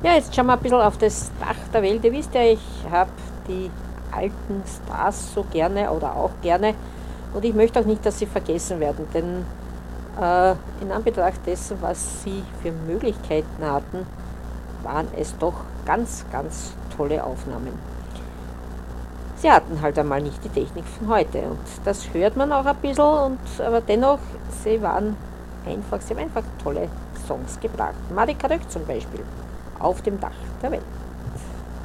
Ja, jetzt schauen wir ein bisschen auf das Dach der Welt. Ihr wisst ja, ich habe die alten Stars so gerne oder auch gerne und ich möchte auch nicht, dass sie vergessen werden, denn in Anbetracht dessen, was sie für Möglichkeiten hatten, waren es doch ganz, ganz tolle Aufnahmen. Sie hatten halt einmal nicht die Technik von heute und das hört man auch ein bisschen, aber dennoch, sie haben einfach tolle Songs gebracht. Marika Röck zum Beispiel, auf dem Dach der Welt.